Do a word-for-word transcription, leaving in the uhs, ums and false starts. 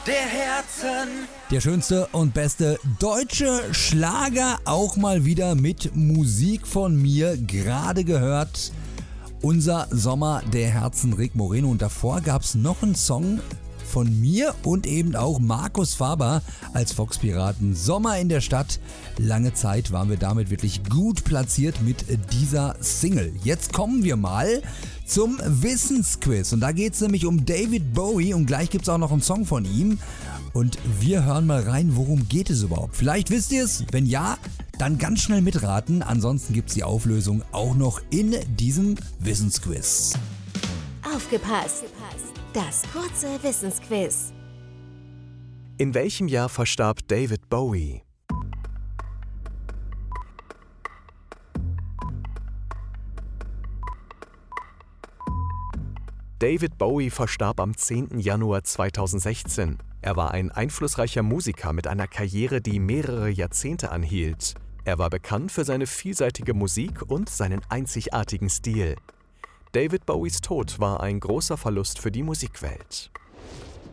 der Herzen. Der schönste und beste deutsche Schlager, auch mal wieder mit Musik von mir, gerade gehört. Unser Sommer der Herzen, Rick Moreno. Und davor gab es noch einen Song von mir und eben auch Markus Faber als Fox-Piraten. Sommer in der Stadt. Lange Zeit waren wir damit wirklich gut platziert mit dieser Single. Jetzt kommen wir mal zum Wissensquiz. Und da geht es nämlich um David Bowie und gleich gibt es auch noch einen Song von ihm. Und wir hören mal rein, worum geht es überhaupt. Vielleicht wisst ihr es, wenn ja, dann ganz schnell mitraten. Ansonsten gibt es die Auflösung auch noch in diesem Wissensquiz. Aufgepasst! Das kurze Wissensquiz. In welchem Jahr verstarb David Bowie? David Bowie verstarb am zehnten Januar zweitausendsechzehn. Er war ein einflussreicher Musiker mit einer Karriere, die mehrere Jahrzehnte anhielt. Er war bekannt für seine vielseitige Musik und seinen einzigartigen Stil. David Bowies Tod war ein großer Verlust für die Musikwelt.